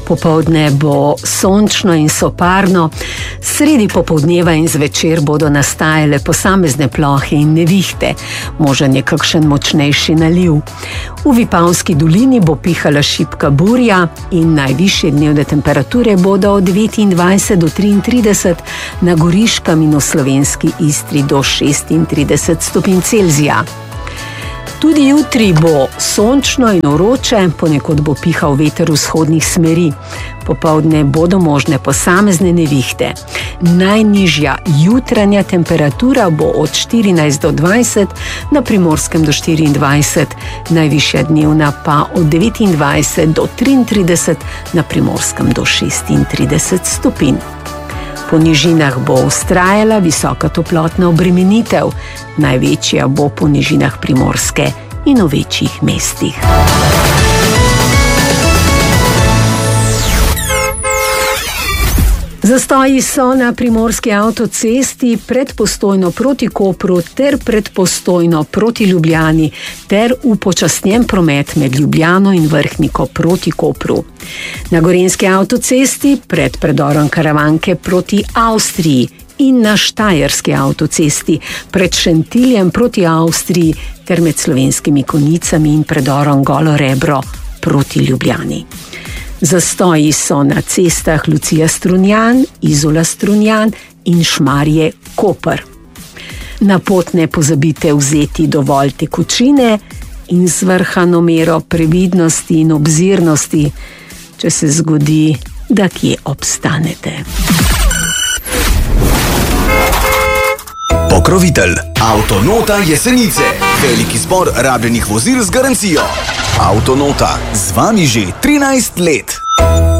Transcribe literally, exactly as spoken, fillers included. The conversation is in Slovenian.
Popoldne bo sončno in soparno, sredi popoldneva in zvečer bodo nastajale posamezne plohe in nevihte, možen je kakšen močnejši naliv. V Vipavski dolini bo pihala šibka burja in najvišje dnevne temperature bodo od devetindvajset do triintrideset, na Goriškem in v slovenski Istri do šestintrideset stopinj Celzija. Tudi jutri bo sončno in vroče, ponekod bo pihal veter vzhodnih smeri. Popoldne bodo možne posamezne nevihte. Najnižja jutranja temperatura bo od štirinajst do dvajset, na Primorskem do štiriindvajset, najvišja dnevna pa od devetindvajset do triintrideset, na Primorskem do šestintrideset stopinj. Po nižinah bo vztrajala visoka toplotna obremenitev, največja bo po nižinah Primorske in v večjih mestih. Zastoji so na primorski avtocesti pred Postojno proti Kopru ter pred Postojno proti Ljubljani ter upočasnjen promet med Ljubljano in Vrhniko proti Kopru. Na gorenjski avtocesti pred predorom Karavanke proti Avstriji in na štajerski avtocesti pred Šentiljem proti Avstriji ter med Slovenskimi Konjicami in predorom Golo Rebro proti Ljubljani. Zastoji so na cestah Lucija Strunjan, Izola Strunjan in Šmarje Koper. Na pot ne pozabite vzeti dovolj tekočine in zvrhano mero previdnosti in obzirnosti, če se zgodi, da kje obstanete. Pokrovitelj Avtonota Jesenice. Veliki zbor rabljenih vozil z garancijo. Avtonota, z vami že trinajst let.